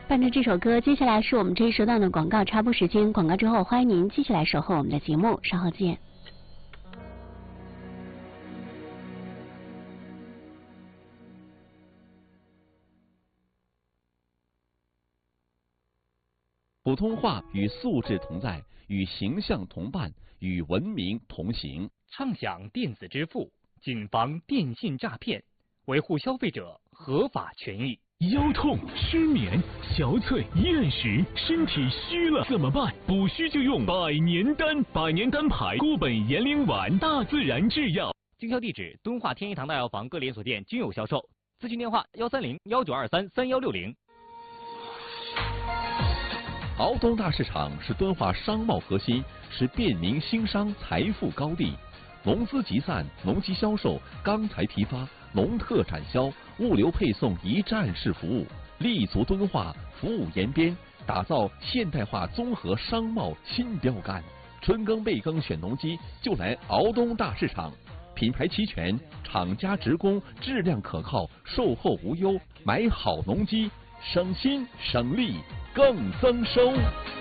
伴着这首歌，接下来是我们这一时段的广告插播时间。广告之后，欢迎您继续来守候我们的节目，稍后见。 普通话与素质同在，与形象同伴，与文明同行。 畅享电子支付，谨防电信诈骗，维护消费者合法权益。 腰痛、失眠、憔悴、厌食，身体虚了怎么办？补虚就用百年丹，百年丹牌固本延龄丸，大自然制药。 经销地址：敦化天一堂大药房各连锁店均有销售。咨询电话：130-1923-3160。 敖东大市场是敦化商贸核心，是便民兴商财富高地。农资集散、农机销售、钢材批发、农特展销、物流配送一站式服务，立足敦化，服务延边，打造现代化综合商贸新标杆。春耕备耕选农机，就来敖东大市场。品牌齐全，厂家直供，质量可靠，售后无忧。买好农机，省心省力更增收。